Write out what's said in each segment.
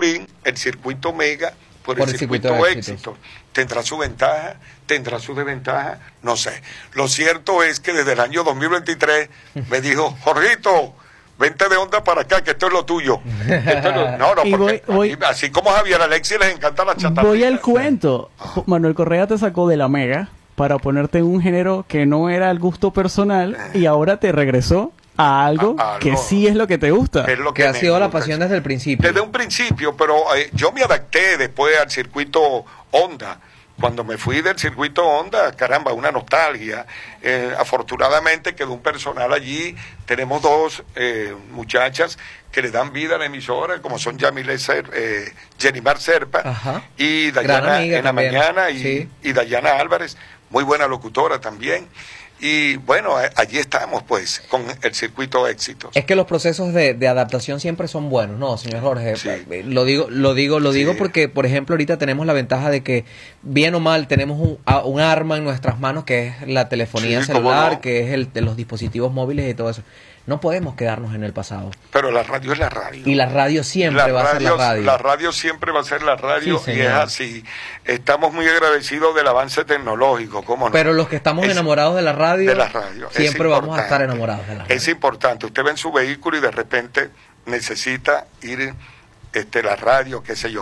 Maturín, el circuito Mega por el circuito Éxitos. ¿Tendrá su ventaja? ¿Tendrá su desventaja? No sé. Lo cierto es que desde el año 2023 me dijo, Jorgito, vente de Onda para acá, que esto es lo tuyo. No, porque así como Javier Alexis les encanta la chatarra. Voy al cuento. Manuel Correa te sacó de la Mega para ponerte en un género que no era el gusto personal y ahora te regresó a algo que sí es lo que te gusta. Es lo que ha sido la pasión desde el principio. Desde un principio, pero yo me adapté después al circuito Onda. Cuando me fui del circuito Onda, caramba, una nostalgia. Afortunadamente quedó un personal allí. Tenemos dos muchachas que le dan vida a la emisora, como son Jenimar Serpa y Dayana en la mañana y Dayana Álvarez, muy buena locutora también. Y bueno, allí estamos pues con el circuito Éxitos. Es que los procesos de adaptación siempre son buenos, ¿no, señor Jorge? Sí. Lo digo porque, por ejemplo, ahorita tenemos la ventaja de que, bien o mal, tenemos un arma en nuestras manos que es la telefonía celular, que es los dispositivos móviles y todo eso. No podemos quedarnos en el pasado. Pero la radio es la radio. Y la radio siempre va a ser la radio. La radio siempre va a ser la radio, y es así. Estamos muy agradecidos del avance tecnológico, ¿cómo no? Pero los que estamos enamorados de la radio, siempre vamos a estar enamorados de la radio. Es importante. Usted va en su vehículo y de repente necesita ir la radio, qué sé yo.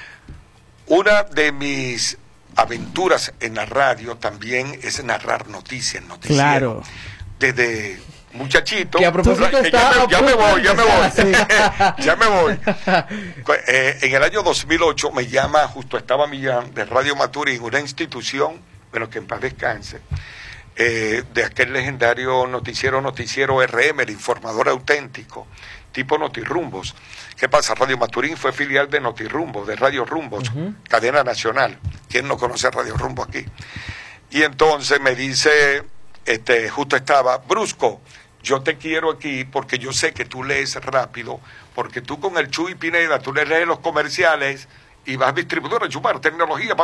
Una de mis aventuras en la radio también es narrar noticias, Claro. Desde muchachito, que a propósito ya me voy. Sí. Ya me voy. En el año 2008 me llama, justo estaba Millán, de Radio Maturín, una institución, bueno, que en paz descanse, de aquel legendario noticiero RM, el informador auténtico, tipo Notirrumbos. ¿Qué pasa? Radio Maturín fue filial de Notirrumbos, de Radio Rumbos, cadena nacional. ¿Quién no conoce Radio Rumbo aquí? Y entonces me dice, justo estaba, Brusco, yo te quiero aquí porque yo sé que tú lees rápido, porque tú con el Chuy Pineda, tú lees los comerciales y vas a distribuidora, chumar, tecnología,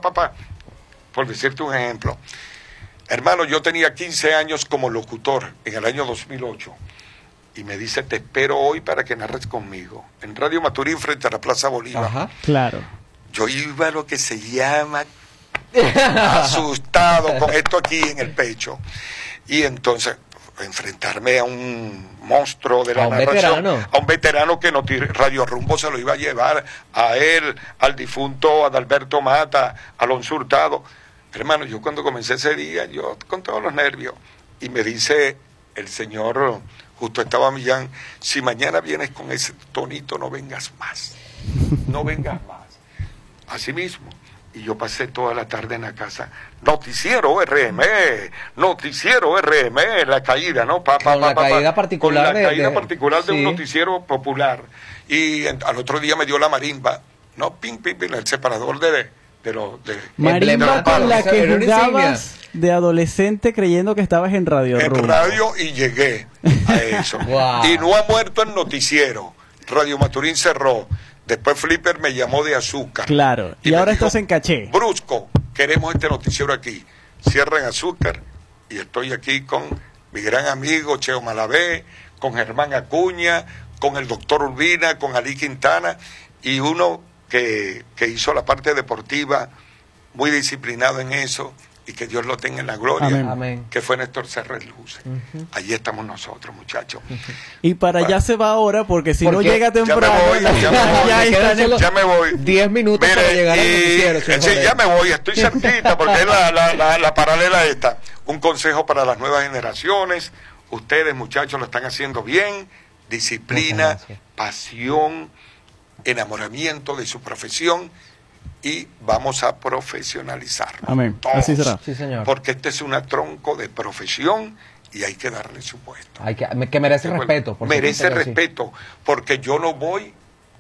por decirte un ejemplo. Hermano, yo tenía 15 años como locutor en el año 2008 y me dice, te espero hoy para que narres conmigo, en Radio Maturín frente a la Plaza Bolívar. Ajá, claro. Yo iba a lo que se llama asustado con esto aquí en el pecho. Y entonces enfrentarme a un monstruo de la narración, a un veterano que Radio Rumbo se lo iba a llevar a él, al difunto Adalberto Mata, Alonso Hurtado. Hermano, yo cuando comencé ese día, yo con todos los nervios, y me dice el señor, justo estaba Millán, si mañana vienes con ese tonito, no vengas más. No vengas más. Así mismo. Y yo pasé toda la tarde en la casa. Noticiero RM, la caída, ¿no? Con la caída particular de un noticiero popular. Y al otro día me dio la marimba, ¿no? Ping, el separador de marimba con la que jugabas de adolescente creyendo que estabas en Radio Rumbo. En radio y llegué a eso. Wow. Y no ha muerto el noticiero. Radio Maturín cerró. Después Flipper me llamó de Azúcar. Claro, y ahora estás en Caché. Brusco, queremos este noticiero aquí. Cierran Azúcar y estoy aquí con mi gran amigo Cheo Malavé, con Germán Acuña, con el doctor Urbina, con Ali Quintana y uno que hizo la parte deportiva, muy disciplinado en eso, y que Dios lo tenga en la gloria. Amén. Que fue Néstor Serres Luce. Allí estamos nosotros, muchachos. Y para allá se va ahora, porque si no llega temprano... Ya me voy. 10 minutos para llegar al noticiero. Sí, ya me voy, estoy cerquita, porque es la paralela esta. Un consejo para las nuevas generaciones. Ustedes, muchachos, lo están haciendo bien. Disciplina, pasión, enamoramiento de su profesión, y vamos a profesionalizarlo. Amén. Todos, así será. Sí, señor. Porque este es una tronco de profesión y hay que darle su puesto. Que merece respeto. Merece respeto, porque yo no voy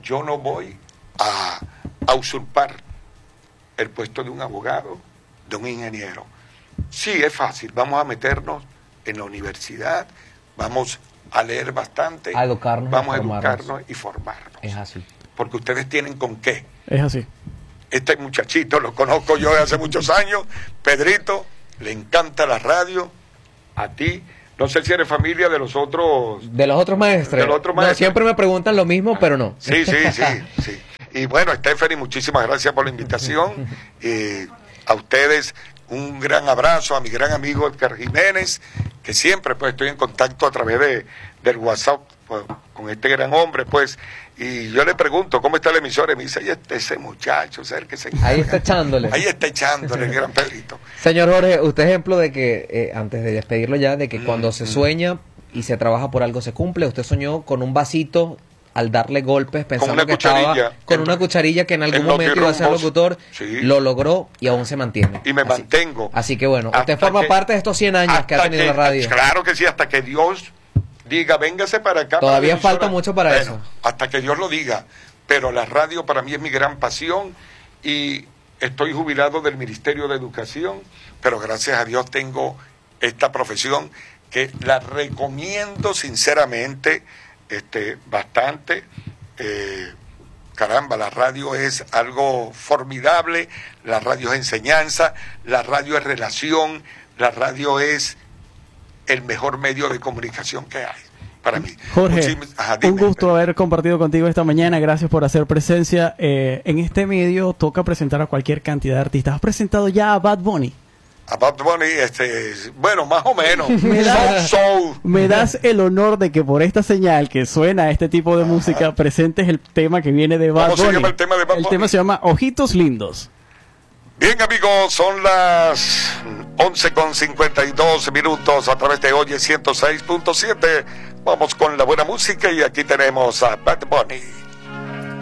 a usurpar el puesto de un abogado, de un ingeniero. Sí, es fácil, vamos a meternos en la universidad, vamos a leer bastante, a educarnos y formarnos. Es así. Porque ustedes tienen con qué. Es así. Este muchachito lo conozco yo de hace muchos años, Pedrito, le encanta la radio, a ti, no sé si eres familia de los otros... De los otros maestros. No, siempre me preguntan lo mismo, pero no. Sí. Y bueno, Stephanie, muchísimas gracias por la invitación. A ustedes un gran abrazo, a mi gran amigo Edgar Jiménez, que siempre pues estoy en contacto a través del WhatsApp pues, con este gran hombre, pues. Y yo le pregunto, ¿cómo está el emisor? Y me dice, ahí está ese muchacho, que se encarga. Ahí está echándole. Ahí está echándole, el gran Pedrito. Señor Jorge, usted es ejemplo de que, antes de despedirlo ya, de que cuando se sueña y se trabaja por algo se cumple. Usted soñó con un vasito al darle golpes pensando que estaba con una cucharilla que en algún momento iba a ser locutor, lo logró y aún se mantiene. Y me mantengo. Así que bueno, usted forma parte de estos 100 años que ha tenido la radio. Claro que sí, hasta que Dios diga, véngase para acá. Todavía falta mucho para eso. Hasta que Dios lo diga. Pero la radio para mí es mi gran pasión y estoy jubilado del Ministerio de Educación, pero gracias a Dios tengo esta profesión que la recomiendo sinceramente bastante. Caramba, la radio es algo formidable, la radio es enseñanza, la radio es relación, la radio es el mejor medio de comunicación que hay para mí. Jorge, un gusto haber compartido contigo esta mañana, gracias por hacer presencia. En este medio toca presentar a cualquier cantidad de artistas. ¿Has presentado ya a Bad Bunny? A Bad Bunny, bueno, más o menos. Me das el honor de que por esta señal que suena este tipo de música presentes el tema que viene de Bad Bunny. ¿Cómo se llama el tema de Bad Bunny? El tema se llama Ojitos Lindos. Bien, amigos, son las 11:52 a través de Oye 106.7. Vamos con la buena música y aquí tenemos a Bad Bunny.